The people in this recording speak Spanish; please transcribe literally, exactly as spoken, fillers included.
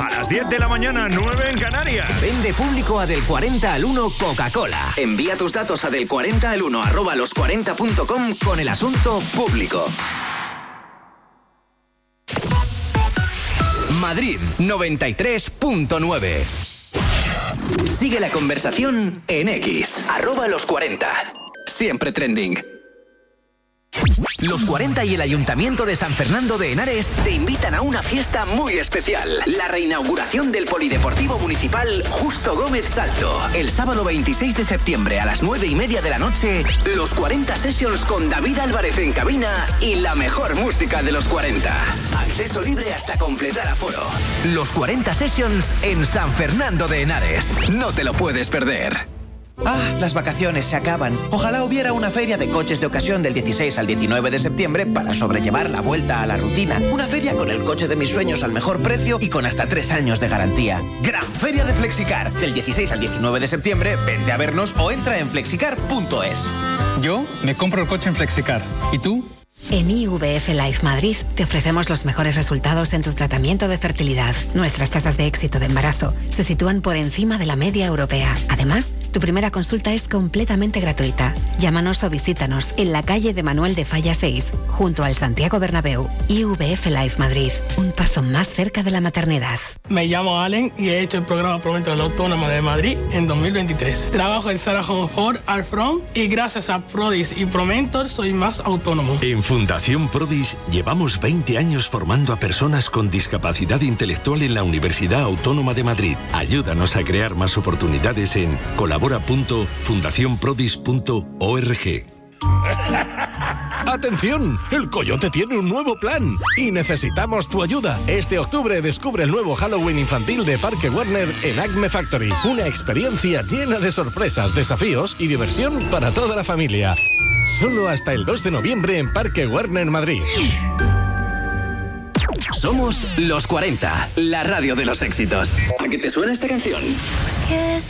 A las diez de la mañana, nueve en Canarias. Vende público a del cuarenta al uno Coca-Cola. Envía tus datos a del cuarenta al uno arroba los cuarenta punto com con el asunto público. Madrid noventa y tres punto nueve. Sigue la conversación en X, arroba los cuarenta. Siempre trending. Los cuarenta y el Ayuntamiento de San Fernando de Henares te invitan a una fiesta muy especial. La reinauguración del Polideportivo Municipal Justo Gómez Salto. El sábado veintiséis de septiembre a las nueve y media de la noche, los cuarenta Sessions con David Álvarez en cabina y la mejor música de los cuarenta. Acceso libre hasta completar aforo. Los cuarenta Sessions en San Fernando de Henares. No te lo puedes perder. Ah, las vacaciones se acaban. Ojalá hubiera una feria de coches de ocasión del dieciséis al diecinueve de septiembre para sobrellevar la vuelta a la rutina. Una feria con el coche de mis sueños al mejor precio y con hasta tres años de garantía. Gran Feria de Flexicar. Del dieciséis al diecinueve de septiembre, vente a vernos o entra en flexicar punto es. Yo me compro el coche en Flexicar. ¿Y tú? En I V F Life Madrid te ofrecemos los mejores resultados en tu tratamiento de fertilidad. Nuestras tasas de éxito de embarazo se sitúan por encima de la media europea. Además, tu primera consulta es completamente gratuita. Llámanos o visítanos en la calle de Manuel de Falla seis, junto al Santiago Bernabéu. I V F Life Madrid, un paso más cerca de la maternidad. Me llamo Allen y he hecho el programa Promento de la Autónoma de Madrid en dos mil veintitrés. Trabajo en Sarah Home Ford, Alfront, y gracias a Prodis y Promentor soy más autónomo. En Fundación Prodis llevamos veinte años formando a personas con discapacidad intelectual en la Universidad Autónoma de Madrid. Ayúdanos a crear más oportunidades en colabora punto fundación prodis punto org. ¡Atención! El Coyote tiene un nuevo plan y necesitamos tu ayuda. Este octubre descubre el nuevo Halloween infantil de Parque Warner en Acme Factory. Una experiencia llena de sorpresas, desafíos y diversión para toda la familia. Solo hasta el dos de noviembre en Parque Warner Madrid. Somos los cuarenta, la radio de los éxitos. ¿A qué te suena esta canción?